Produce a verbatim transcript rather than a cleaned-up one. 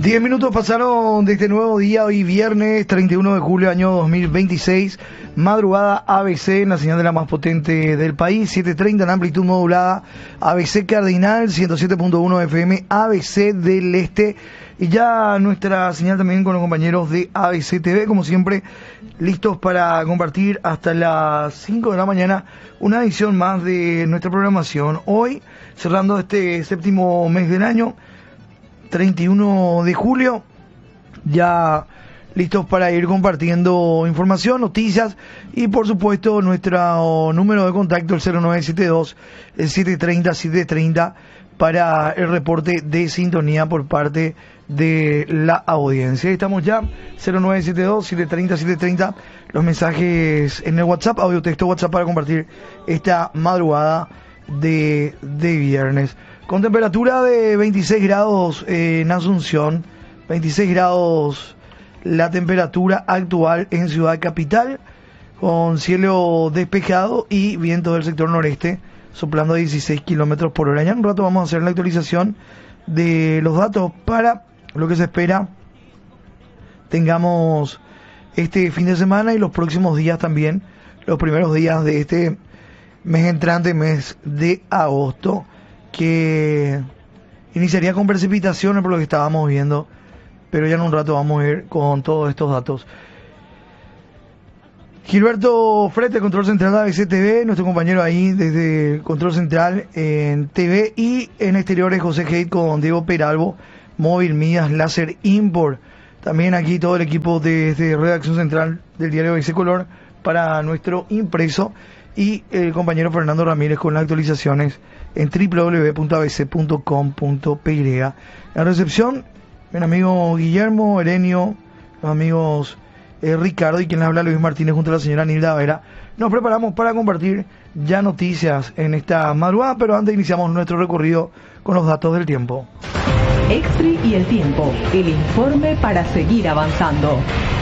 Diez minutos pasaron de este nuevo día, hoy viernes treinta y uno de julio año dos mil veintiséis, madrugada A B C en la señal de la más potente del país, siete treinta en amplitud modulada, A B C Cardinal, ciento siete punto uno F M, A B C del Este, y ya nuestra señal también con los compañeros de A B C T V, como siempre, listos para compartir hasta las cinco de la mañana una edición más de nuestra programación. Hoy, cerrando este séptimo mes del año, treinta y uno de julio, ya listos para ir compartiendo información, noticias y por supuesto nuestro número de contacto, el cero nueve siete dos, el siete tres cero, siete tres cero, para el reporte de sintonía por parte de la audiencia. Estamos ya, cero nueve siete dos, siete tres cero, siete tres cero, los mensajes en el WhatsApp, audio, texto, WhatsApp para compartir esta madrugada de, de viernes. Con temperatura de veintiséis grados eh, en Asunción, veintiséis grados la temperatura actual en Ciudad Capital, con cielo despejado y viento del sector noreste soplando a dieciséis kilómetros por hora. Ya en un rato vamos a hacer la actualización de los datos para lo que se espera tengamos este fin de semana y los próximos días también, los primeros días de este mes entrante, mes de agosto, que iniciaría con precipitaciones por lo que estábamos viendo, pero ya en un rato vamos a ir con todos estos datos. Gilberto Frete, Control Central de A B C T V, nuestro compañero ahí desde Control Central en T V, y en exteriores José Heid con Diego Peralvo, Móvil Mías, Láser Import. También aquí todo el equipo desde Redacción Central del diario A B C Color para nuestro impreso, y el compañero Fernando Ramírez con las actualizaciones en doble u doble u doble u punto a b c punto com punto p y. La recepción, mi amigo Guillermo, Erenio, los amigos eh, Ricardo y quien les habla Luis Martínez junto a la señora Nilda Vera. Nos preparamos para compartir ya noticias en esta madrugada, pero antes iniciamos nuestro recorrido con los datos del tiempo. Extri y el tiempo, el informe para seguir avanzando.